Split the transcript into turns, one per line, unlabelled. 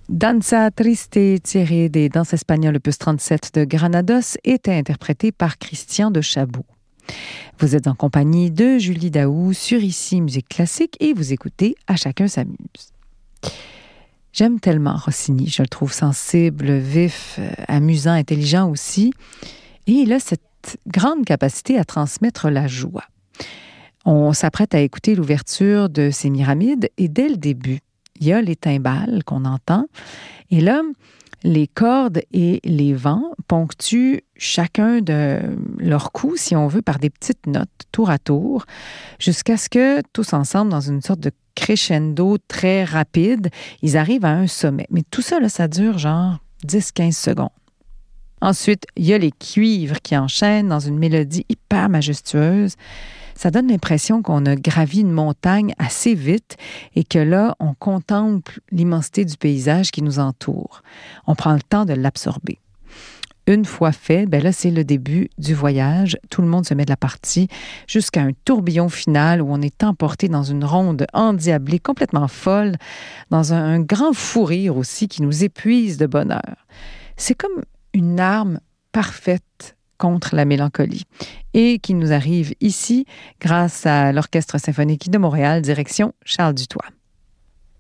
Danza Triste, tiré des Danses espagnoles opus 37 de Granados, était interprété par Christian de Chabot. Vous êtes en compagnie de Julie Daou sur Ici Musique Classique et vous écoutez À chacun s'amuse. J'aime tellement Rossini, je le trouve sensible, vif, amusant, intelligent aussi. Et il a cette grande capacité à transmettre la joie. On s'apprête à écouter l'ouverture de Sémiramis et dès le début, il y a les timbales qu'on entend. Et là, les cordes et les vents ponctuent chacun de leurs coups, si on veut, par des petites notes, tour à tour, jusqu'à ce que, tous ensemble, dans une sorte de crescendo très rapide, ils arrivent à un sommet. Mais tout ça, là, ça dure genre 10-15 secondes. Ensuite, il y a les cuivres qui enchaînent dans une mélodie hyper majestueuse. Ça donne l'impression qu'on a gravi une montagne assez vite et que là, on contemple l'immensité du paysage qui nous entoure. On prend le temps de l'absorber. Une fois fait, ben là, c'est le début du voyage. Tout le monde se met de la partie jusqu'à un tourbillon final où on est emporté dans une ronde endiablée, complètement folle, dans un grand fou rire aussi qui nous épuise de bonheur. C'est comme une arme parfaite contre la mélancolie et qui nous arrive ici grâce à l'Orchestre symphonique de Montréal, direction Charles Dutoit.